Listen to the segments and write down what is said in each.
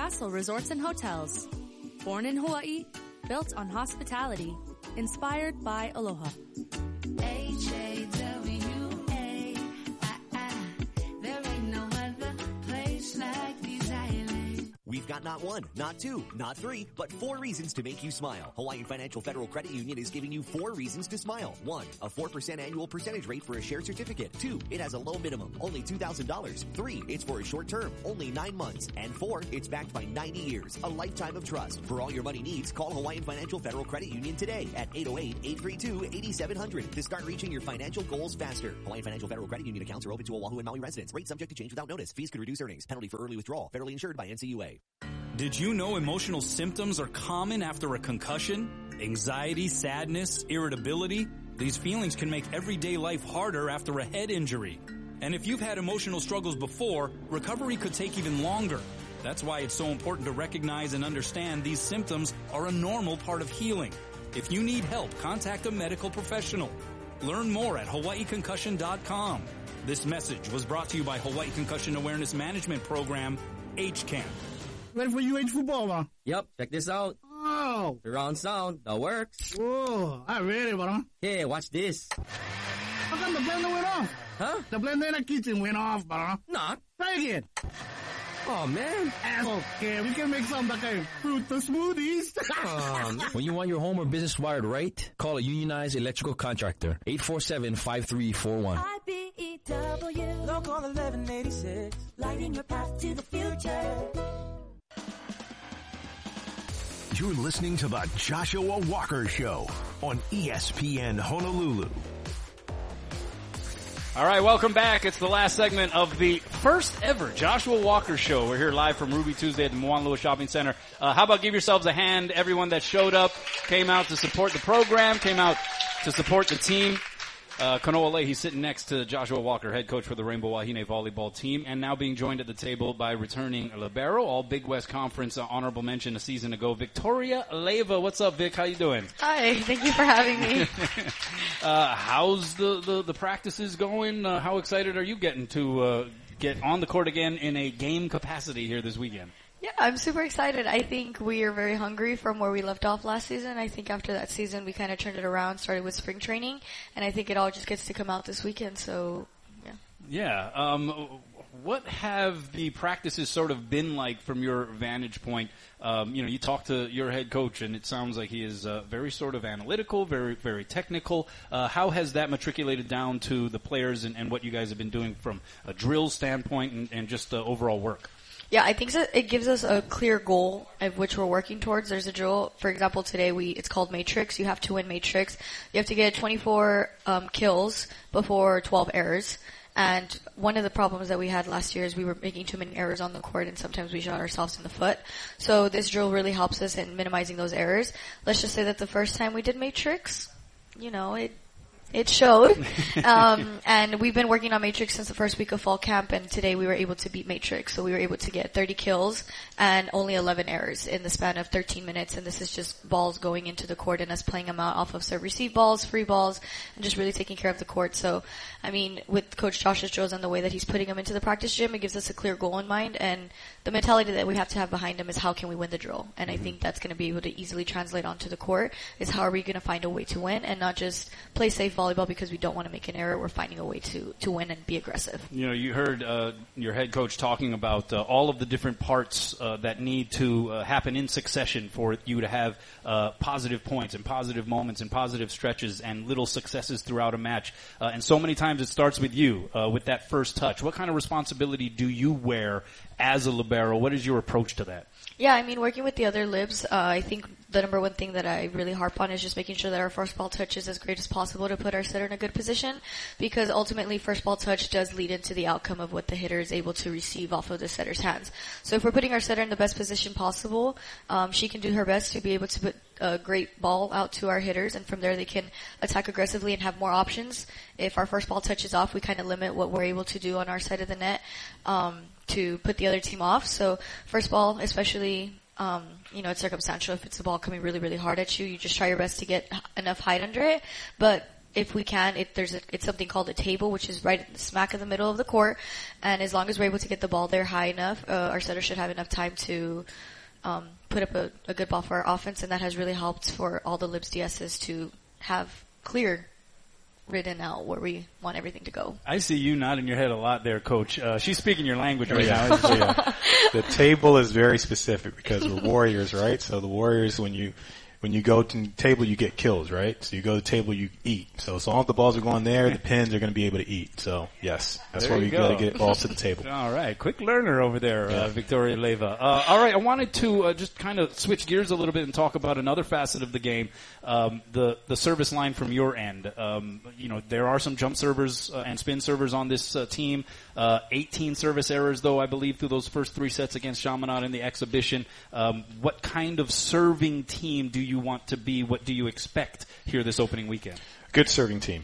Castle Resorts and Hotels. Born in Hawaii, built on hospitality, inspired by aloha. H-A-W-A, there ain't no other place like these islands. We've got not one, not two, not three, but 4 reasons to make you smile. Hawaiian Financial Federal Credit Union is giving you 4 reasons to smile. 1, a 4% annual percentage rate for a shared certificate. 2, it has a low minimum, only $2,000. 3, it's for a short term, only 9 months. And 4, it's backed by 90 years, a lifetime of trust. For all your money needs, call Hawaiian Financial Federal Credit Union today at 808-832-8700 to start reaching your financial goals faster. Hawaiian Financial Federal Credit Union accounts are open to Oahu and Maui residents. Rate subject to change without notice. Fees could reduce earnings. Penalty for early withdrawal. Federally insured by NCUA. Did you know emotional symptoms are common after a concussion? Anxiety, sadness, irritability? These feelings can make everyday life harder after a head injury. And if you've had emotional struggles before, recovery could take even longer. That's why it's so important to recognize and understand these symptoms are a normal part of healing. If you need help, contact a medical professional. Learn more at hawaiiconcussion.com. This message was brought to you by Hawaii Concussion Awareness Management Program, HCAM. Ready for UH football, man? Yep, check this out. Oh. Surround sound, that works. Whoa, I'm ready, bro. Hey, watch this. How come the blender went off? Huh? The blender in the kitchen went off, bro. Not. Try again. Oh, man. Okay, we can make something like a fruit to smoothies. When you want your home or business wired right, call a unionized electrical contractor. 847-5341. IBEW, Local 1186, lighting your path to the future. You're listening to the Joshua Walker Show on ESPN Honolulu. All right, welcome back. It's the last segment of the first ever Joshua Walker Show. We're here live from Ruby Tuesday at the Moanalua Shopping Center. How about give yourselves a hand, everyone that showed up, came out to support the program, came out to support the team. Kanoa Leahy sitting next to Joshua Walker, head coach for the Rainbow Wahine volleyball team, and now being joined at the table by returning libero, all Big West Conference honorable mention a season ago, Victoria Leiva. What's up, Vic? How you doing? Hi, thank you for having me. How's the practices going? How excited are you getting to get on the court again in a game capacity here this weekend? Yeah, I'm super excited. I think we are very hungry from where we left off last season. I think after that season, we kind of turned it around, started with spring training, and I think it all just gets to come out this weekend, so, yeah. Yeah, what have the practices sort of been like from your vantage point? You talk to your head coach, and it sounds like he is very sort of analytical, very, very technical. How has that matriculated down to the players and what you guys have been doing from a drill standpoint and just overall work? Yeah, I think it gives us a clear goal of which we're working towards. There's a drill, for example, today it's called Matrix. You have to win Matrix. You have to get 24 kills before 12 errors. And one of the problems that we had last year is we were making too many errors on the court, and sometimes we shot ourselves in the foot. So this drill really helps us in minimizing those errors. Let's just say that the first time we did Matrix, it showed. And we've been working on Matrix since the first week of fall camp, and today we were able to beat Matrix. So we were able to get 30 kills and only 11 errors in the span of 13 minutes. And this is just balls going into the court and us playing them out off of serve-receive balls, free balls, and just really taking care of the court. So, I mean, with Coach Josh's drills and the way that he's putting them into the practice gym, it gives us a clear goal in mind. And the mentality that we have to have behind him is how can we win the drill? And I think that's going to be able to easily translate onto the court is how are we going to find a way to win and not just play safe volleyball because we don't want to make an error. We're finding a way to win and be aggressive. You heard your head coach talking about all of the different parts that need to happen in succession for you to have positive points and positive moments and positive stretches and little successes throughout a match. And so many times it starts with you, with that first touch. What kind of responsibility do you wear as a libero? What is your approach to that? Yeah, I mean, working with the other libs, I think the number one thing that I really harp on is just making sure that our first ball touch is as great as possible to put our setter in a good position, because ultimately first ball touch does lead into the outcome of what the hitter is able to receive off of the setter's hands. So if we're putting our setter in the best position possible, she can do her best to be able to put a great ball out to our hitters, and from there they can attack aggressively and have more options. If our first ball touch is off, we kind of limit what we're able to do on our side of the net to put the other team off. So first ball, especially, it's circumstantial. If it's a ball coming really, really hard at you, you just try your best to get enough height under it. But if we can, it's something called a table, which is right in the smack of the middle of the court. And as long as we're able to get the ball there high enough, our setter should have enough time to put up a good ball for our offense. And that has really helped for all the Libs DSs to have clear written out where we want everything to go. I see you nodding your head a lot there, Coach. She's speaking your language right now. The table is very specific because we're warriors, right? So the warriors, when you go to the table, you get kills, right? So you go to the table, you eat. So as long as the balls are going there, the pins are going to be able to eat. So yes, that's there why we got to get balls to the table. All right, quick learner over there, Victoria Leyva. All right, I wanted to just kind of switch gears a little bit and talk about another facet of the game, the service line from your end. There are some jump servers and spin servers on this team. 18 service errors, though, I believe, through those first 3 sets against Chaminade in the exhibition. What kind of serving team do you want to be? What do you expect here this opening weekend? A good serving team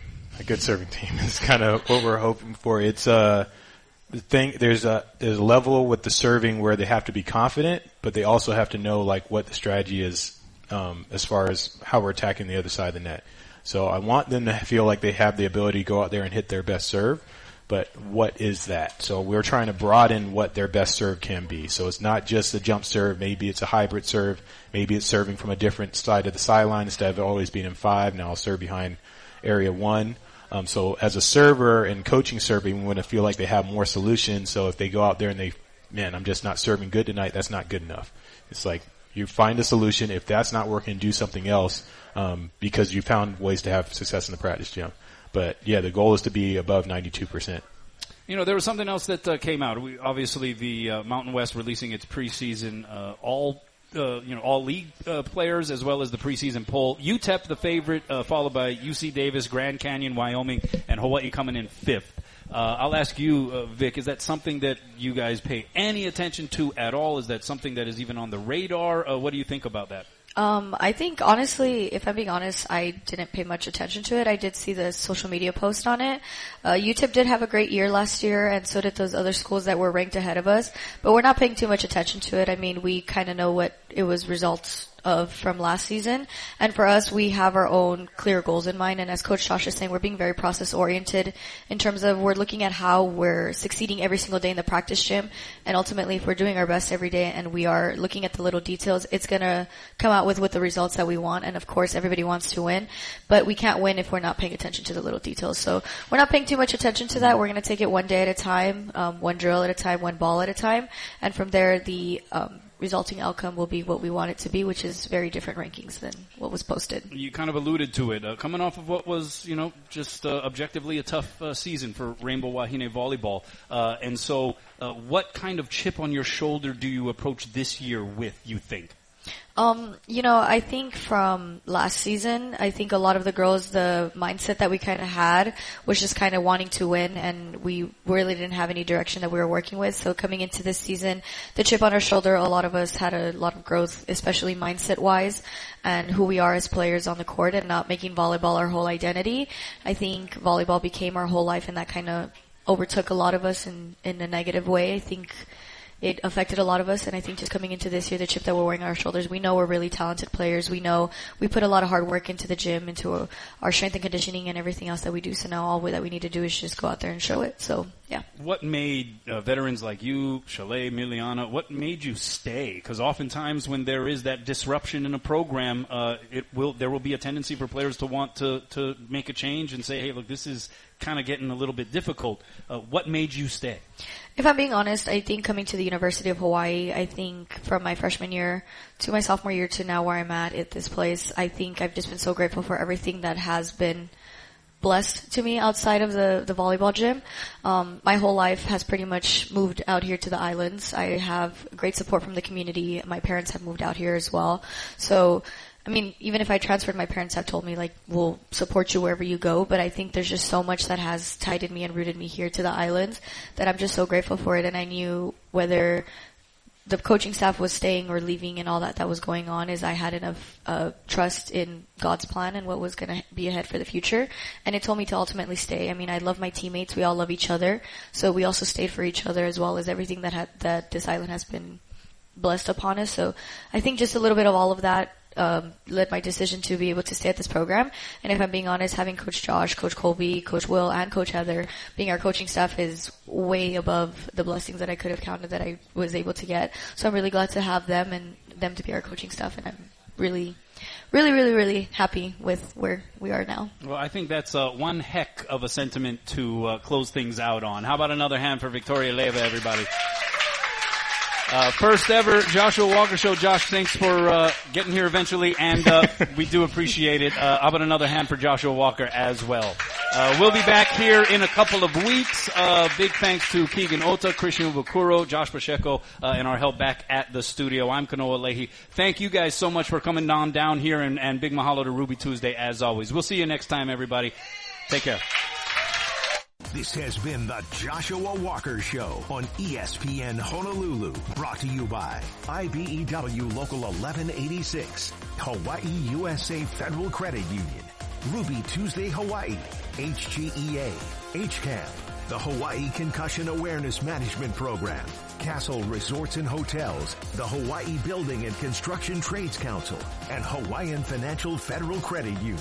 is kind of what we're hoping for. It's the thing. There's a level with the serving where they have to be confident, but they also have to know like what the strategy is as far as how we're attacking the other side of the net. So I want them to feel like they have the ability to go out there and hit their best serve. But what is that? So we're trying to broaden what their best serve can be. So it's not just a jump serve. Maybe it's a hybrid serve. Maybe it's serving from a different side of the sideline instead of always being in 5. Now I'll serve behind area 1. So as a server and coaching serving, we want to feel like they have more solutions. So if they go out there and I'm just not serving good tonight, that's not good enough. It's like you find a solution. If that's not working, do something else because you found ways to have success in the practice gym. But yeah, the goal is to be above 92%. There was something else that came out. Obviously, the Mountain West releasing its preseason all league players as well as the preseason poll. UTEP the favorite, followed by UC Davis, Grand Canyon, Wyoming, and Hawaii coming in 5th. I'll ask you, Vic, is that something that you guys pay any attention to at all? Is that something that is even on the radar? What do you think about that? I think, honestly, if I'm being honest, I didn't pay much attention to it. I did see the social media post on it. UTEP did have a great year last year, and so did those other schools that were ranked ahead of us. But we're not paying too much attention to it. I mean, we kind of know what it was results of from last season. And for us, we have our own clear goals in mind. And as Coach Josh is saying, we're being very process-oriented in terms of we're looking at how we're succeeding every single day in the practice gym. And ultimately, if we're doing our best every day and we are looking at the little details, it's going to come out with the results that we want. And of course, everybody wants to win. But we can't win if we're not paying attention to the little details. So we're not paying too much attention to that. We're going to take it one day at a time, one drill at a time, one ball at a time. And from there, the resulting outcome will be what we want it to be, which is very different rankings than what was posted. You kind of alluded to it. Coming off of what was, just objectively a tough season for Rainbow Wahine Volleyball. And so what kind of chip on your shoulder do you approach this year with, you think? I think from last season, I think a lot of the girls, the mindset that we kind of had was just kind of wanting to win, and we really didn't have any direction that we were working with. So coming into this season, the chip on our shoulder, a lot of us had a lot of growth, especially mindset-wise, and who we are as players on the court and not making volleyball our whole identity. I think volleyball became our whole life, and that kind of overtook a lot of us in a negative way. I think it affected a lot of us, and I think just coming into this year, the chip that we're wearing on our shoulders, we know we're really talented players. We know we put a lot of hard work into the gym, into our strength and conditioning and everything else that we do. So now all that we need to do is just go out there and show it. So, yeah. What made veterans like you, Chalet, Miliana, what made you stay? Because oftentimes when there is that disruption in a program, there will be a tendency for players to want to make a change and say, hey, look, this is kind of getting a little bit difficult. What made you stay? If I'm being honest, I think coming to the University of Hawaii, I think from my freshman year to my sophomore year to now where I'm at this place, I think I've just been so grateful for everything that has been blessed to me outside of the volleyball gym. My whole life has pretty much moved out here to the islands. I have great support from the community. My parents have moved out here as well. So, I mean, even if I transferred, my parents have told me, like, we'll support you wherever you go, but I think there's just so much that has tied me and rooted me here to the islands that I'm just so grateful for it. And I knew whether the coaching staff was staying or leaving and all that was going on is I had enough trust in God's plan and what was going to be ahead for the future. And it told me to ultimately stay. I mean, I love my teammates. We all love each other. So we also stayed for each other as well as everything that this island has been blessed upon us. So I think just a little bit of all of that led my decision to be able to stay at this program. And if I'm being honest, having Coach Josh, Coach Colby, Coach Will, and Coach Heather being our coaching staff is way above the blessings that I could have counted that I was able to get. So I'm really glad to have them and them to be our coaching staff, and I'm really happy with where we are now. Well, I think that's one heck of a sentiment to close things out on. How about another hand for Victoria Leyva, everybody? First ever Joshua Walker Show. Josh, thanks for getting here eventually, and we do appreciate it. How about another hand for Joshua Walker as well? We'll be back here in a couple of weeks. Big thanks to Keegan Ota, Christian Ubakuro, Josh Pacheco, and our help back at the studio. I'm Kanoa Leahy. Thank you guys so much for coming on down here, and big mahalo to Ruby Tuesday as always. We'll see you next time, everybody. Take care. This has been the Joshua Walker Show on ESPN Honolulu. Brought to you by IBEW Local 1186, Hawaii USA Federal Credit Union, Ruby Tuesday Hawaii, HGEA, HCAMP, the Hawaii Concussion Awareness Management Program, Castle Resorts and Hotels, the Hawaii Building and Construction Trades Council, and Hawaiian Financial Federal Credit Union.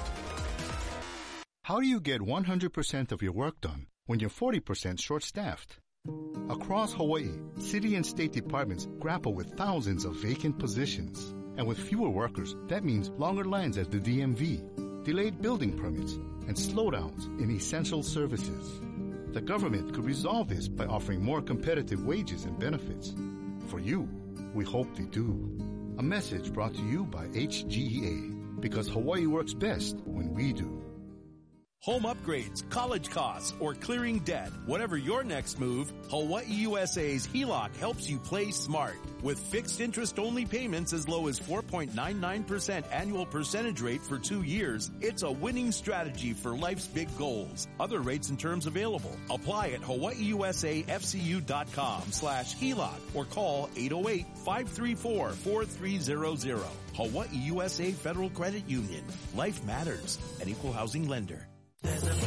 How do you get 100% of your work done when you're 40% short-staffed? Across Hawaii, city and state departments grapple with thousands of vacant positions. And with fewer workers, that means longer lines at the DMV, delayed building permits, and slowdowns in essential services. The government could resolve this by offering more competitive wages and benefits. For you, we hope they do. A message brought to you by HGEA, because Hawaii works best when we do. Home upgrades, college costs, or clearing debt. Whatever your next move, Hawaii USA's HELOC helps you play smart. With fixed interest-only payments as low as 4.99% annual percentage rate for 2 years, it's a winning strategy for life's big goals. Other rates and terms available. Apply at hawaiiusafcu.com/HELOC or call 808-534-4300. Hawaii USA Federal Credit Union. Life matters. An equal housing lender.